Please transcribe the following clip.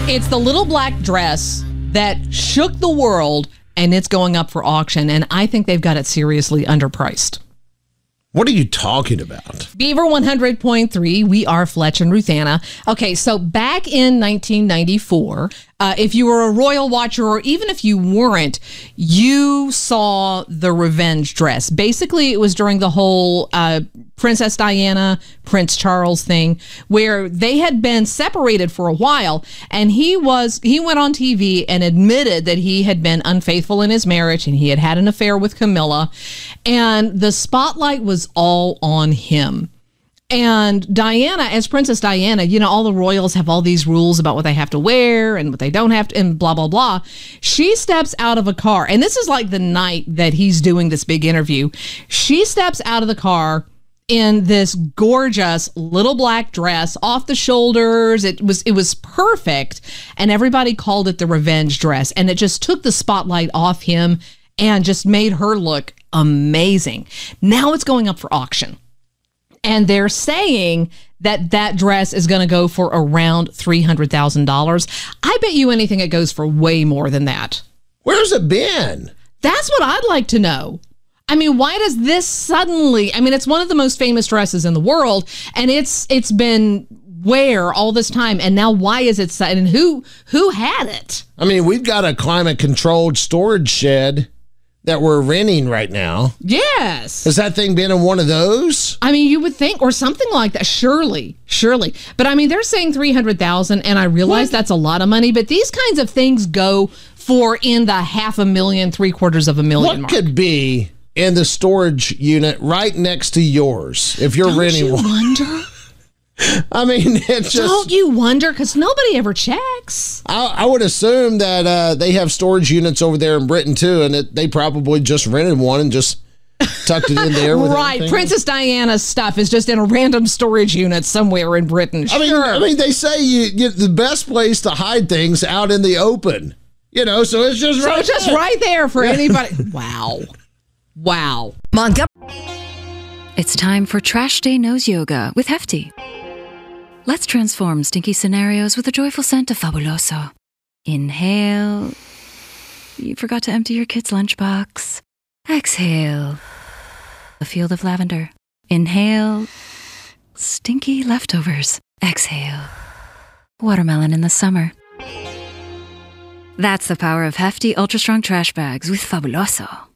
It's the little black dress that shook the world, and it's going up for auction. And I think they've got it seriously underpriced. What are you talking about? Beaver 100.3, we are Fletch and Ruthanna. Okay, so back in 1994, if you were a royal watcher, or even if you weren't, you saw the revenge dress. Basically, it was during the whole Princess Diana, Prince Charles thing, where they had been separated for a while, and he went on TV and admitted that he had been unfaithful in his marriage, and he had had an affair with Camilla, and the spotlight was all on him. And Diana, as Princess Diana, you know, all the royals have all these rules about what they have to wear and what they don't have to, and blah, blah, blah. She steps out of a car, and this is like the night that he's doing this big interview. She steps out of the car in this gorgeous little black dress, off the shoulders. It was perfect, and everybody called it the revenge dress, and it just took the spotlight off him and just made her look amazing. Now it's going up for auction. And they're saying that that dress is going to go for around $300,000. I bet you anything it goes for way more than that. Where's it been? That's what I'd like to know. I mean, why does this suddenly... I mean, it's one of the most famous dresses in the world, and it's been where all this time, and now why is it... And who had it? I mean, we've got a climate-controlled storage shed that we're renting right now. Yes. Has that thing been in one of those? I mean, you would think, or something like that. Surely. But I mean, they're saying $300,000, and I realize that's a lot of money, but these kinds of things go for in the $500,000, $750,000 what mark. could be in the storage unit right next to yours if you're renting one? Wonder? I mean, it's just... Don't you wonder? Because nobody ever checks. I would assume that they have storage units over there in Britain, too, and they probably just rented one and just tucked it in there. With right. everything. Princess Diana's stuff is just in a random storage unit somewhere in Britain. Sure. I mean, they say you the best place to hide things out in the open. You know, so it's just right there. So it's just right there for anybody. Wow. Montgomery. It's time for Trash Day Nose Yoga with Hefty. Let's transform stinky scenarios with a joyful scent of Fabuloso. Inhale. You forgot to empty your kid's lunchbox. Exhale. A field of lavender. Inhale. Stinky leftovers. Exhale. Watermelon in the summer. That's the power of Hefty Ultra Strong Trash Bags with Fabuloso.